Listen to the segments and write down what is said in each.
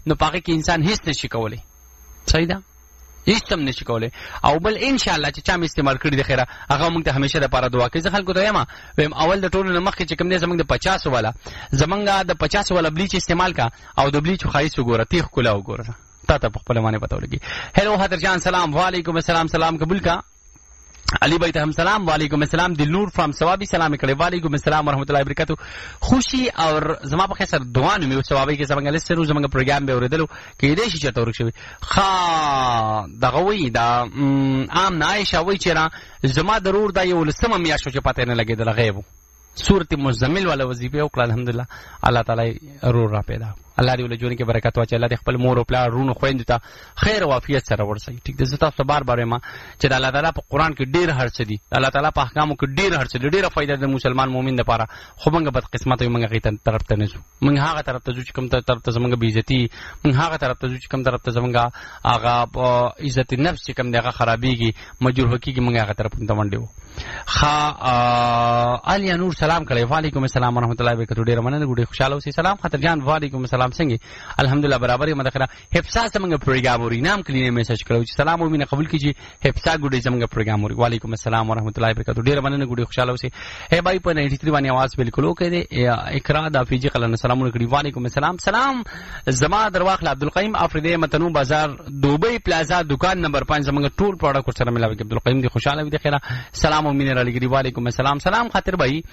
نو پاګه کې انسان هیڅ نشي کولای. صحیح ده؟ هیڅ هم نشي کولای. او بل ان شاء الله چې چا مې استعمال کړی د خیره هغه موږ ته همیشه د لپاره دعا کوي. زه خلکو ته وایم اول د ټولو نه مخکې چې کوم دی زمونږ د 50 والا زمونږ د 50 والا بلیچ استعمال کا او د بلیچ خایس وګوره تیخ کولا وګوره تا ته په خپل باندې پته ولګي. هلو حضرت جان سلام وعلیکم السلام سلام قبول کا. علی بھائی ته هم سلام وعلیکم السلام. دلنور فرام ثوابی سلام کړي وعلیکم السلام ورحمت الله وبرکاتہ. خوشي او زما په خسر دعا نو مې ثوابی کې زمونږ لسرو زمونږ پروګرام به اوریدلو کې دې شي چې تور شي خا دغه وی دا عام نایشه وی چې را زما ضرور دا یو لسمه میاشو چې پته نه لګیدل غیب سورۃ مزمل والا وظیفه او کړه الحمدلله الله تعالی رور را پیدا الله دې ولجون کې برکت واچي. الله دې خپل مور او پلار رونو خويند ته خیر او عافیت سره ورسي. ټیک ده. زه تاسو بار بار ما چې د الله تعالی په قران کې ډیر هرڅ دي الله تعالی په احکامو کې ډیر هرڅ دي ډیره فائدہ د مسلمان مؤمن لپاره. خو موږ بد قسمت یو موږ غیتن طرف ته نه ځو. موږ هغه طرف ته ځو چې کوم طرف ته زموږ بیزتی موږ هغه طرف ته ځو چې کوم طرف ته زموږ هغه عزت نفس چې کوم دغه خرابيږي مجروح کیږي موږ هغه طرف ته منډو. علي نور سلام کړي وعلیکم السلام ورحمت الله وبرکاتہ. ډیر مننه ګډه خوشاله اوسئ. سلام خاطر جان وعلیکم السلام څنګه الحمدلله برابر یم دغه حفصا څنګه پروګرام وري نام کلینه میسج کړو چې سلام او مینه قبول کیږي حفصا ګډه څنګه پروګرام وري. وعلیکم السلام ورحمت الله وبرکاتہ. ډیر مننه ګډه خوشاله اوسئ. هي بھائی په 93 باندې आवाज بالکل اوکې دی. اقرا د افیجی قلن سلام علیکم وعلیکم السلام سلام زما درواخل عبدالقیم افریدی متنو بازار دوبی پلازا دکان نمبر 5 زمونږ ټول پروډکټ سره ملاوي کې عبدالقیم دی خوشاله وي د خیره سلام او مینه علی ګری وعلیکم السلام سلام خاطر بھائی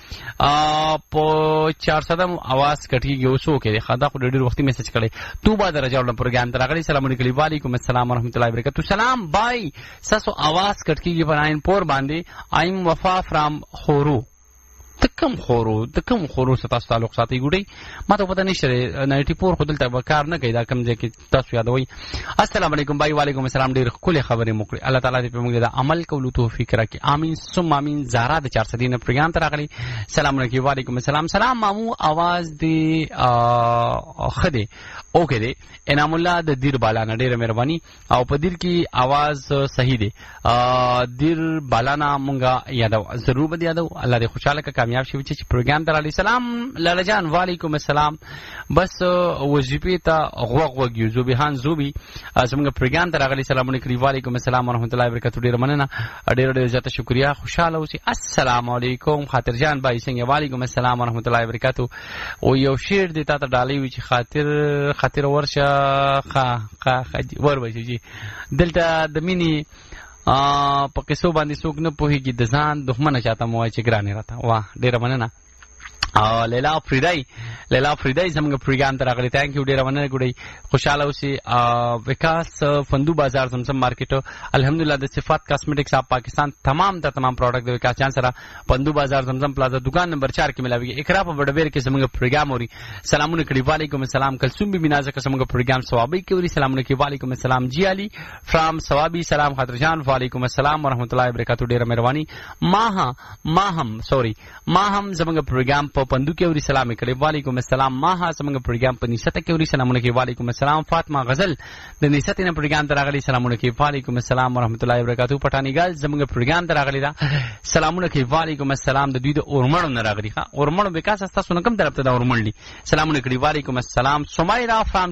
په 400 आवाज کټیږي اوسو کې خدا خو ډېر وخت میسج کړي تو با درجه ول پروګرام ترغلی سلام علیکم وعلیکم السلام ورحمت الله وبرکاتہ. سلام بھائی ساسو आवाज کټیږي بناین پور باندې ایم وفا فرام خورو تکم خورو ستاسو تعلق ساتي ګډي ما ته پته نشته 94 خو دلته به کار نه کوي دا کم ځای کې تاسو یادوي. السلام علیکم بھائی وعلیکم السلام. ډېر خولي خبرې موکړي الله تعالی دې په موږ دا عمل کولو توفیق راکړي امين ثم امين. زارا د 400 دینه پروګرام ته راغلي سلام علیکم وعلیکم السلام سلام مامو आवाज دې خدي اوکې دې انعام الله د دیر بالا نه ډېر مهرباني او په دیر کې आवाज صحیح دی دیر بالا نه مونږه یادو ضرور به یادو. الله دې خوشاله کا کامیاب شي چې پروګرام ته علی سلام لاله جان وعلیکم السلام. بس وظیفه ته غوغ یو زوبیان زوبي زموږ پروګرام ته راغلی سلام علیکم وعلیکم السلام ورحمت الله وبرکاتہ. ډیر مننه ډیر زیاته شکریا خوشاله اوسئ. السلام علیکم خاطر جان بھائی څنګه وعلیکم السلام ورحمت الله وبرکاتہ. او یو شعر دی ته ډالۍ وی چې خاطر ورشه ور وشي جی دلته د مینی په قصو باندې څوک نه پوهیږي د ځان دښمنه چاته مو وای چې ګرانه راته واه ډیره مننه. لیلا فریدای زموږ پروګرام ته راغلی تھینک یو ډیره مننه ګډي خوشاله اوسئ. وکاس فندو بازار زمزم مارکیټ الحمدلله د صفات کاسمیټکس اپ پاکستان تمام پروډکټ د وکاس جان سره فندو بازار زمزم پلازا دکان نمبر 4 کې ملاوي. اقرا په بډبیر کې زموږ پروګرام اوري سلامونه کړي وعلیکم السلام. کلثوم بی بنازه کې زموږ پروګرام ثوابي کې اوري سلامونه کړي وعلیکم السلام. جی علي فرام ثوابي سلام خاطر جان وعلیکم السلام ورحمت الله وبرکاتہ. ډیره مهرباني. ما هم زموږ پروګرام په پندو کې اوري سلام کړي وعلیکم السلام. ما ها زموږ پروګرام په نسته کې اوري سلامونه کړي وعلیکم السلام. فاطمه غزل د نسته نه پروګرام ته راغلي سلامونه کړي وعلیکم السلام ورحمت الله وبرکاتہ. پټانی ګل زموږ پروګرام ته راغلي دا سلامونه کړي وعلیکم السلام. د دوی د اورمړو نه راغلي ها اورمړو وکاس تاسو نه کوم طرف ته دا اورمړ دي سلامونه کړي وعلیکم السلام. سمیرا فرام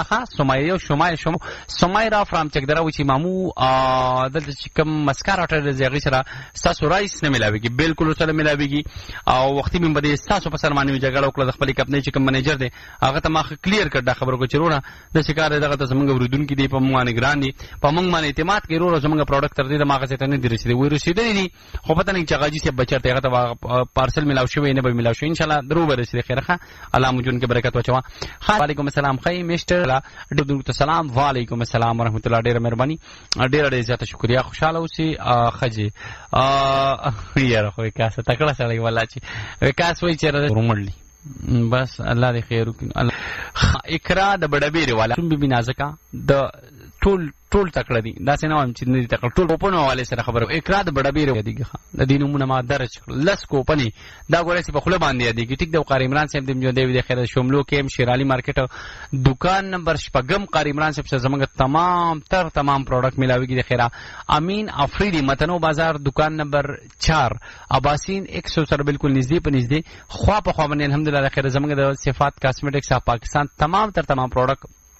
سمیرا فرام چکدرا و چې مامو دلته چې کوم مسکار اټر زیږی سره تاسو رئیس نه ملاويږي بالکل سره ملاويږي او وختي من بده تاسو په سر باندې جګړه وکړه خپل کپنې چې کوم منیجر دی هغه ته ما کلیر کړ دا خبرو کو چرونه د شکار دغه ته زمونږ ورودونکو دی په مونږ باندې ګران دي په مونږ باندې اعتماد کوي ورو زمونږ پروډکټ تر دې د ماغه ته نه دی رسیدي وې رسیدلی دي خو پته نه چې غاجي سي بچته هغه ته پارسل ملاو شوی نه به ملاو شي ان شاء الله درو به رسیدي خیرخه الله مجون کې برکت وچوا. وعلیکم السلام خی میسټر درود سلام وعلیکم السلام ورحمت الله. ډیره مهرباني ډیره زیاته شکریا خوشاله اوسئ. خجی یاره خو کاسه تکړه سره ولا چې وکاس وای چې رومړلی بس الله دې خیر وکړي. اقرا د بډبیر والا بی بی نازکا د ټول تکړه دي دا څنګه وایم چې نه دي تکړه ټول کوپن والے سره خبرو. اقرا د بډبیر دیږي د دینونو ما درج لس کوپنی دا ګورې چې په خله باندې دیږي ټیک د قاری عمران صاحب د جو دی خیر شملو کې شیرالی مارکیټ دکان نمبر 5 قاری عمران صاحب سره زمونږ تمام پروډکټ ملاويږي د خیره. امین افریدی متنو بازار دکان نمبر 4 اباسین 100 سره بالکل نږدې خوا په خوا باندې الحمدلله خیر زمونږ د صفات کاسمیټکس اپ پاکستان تمام پروډکټ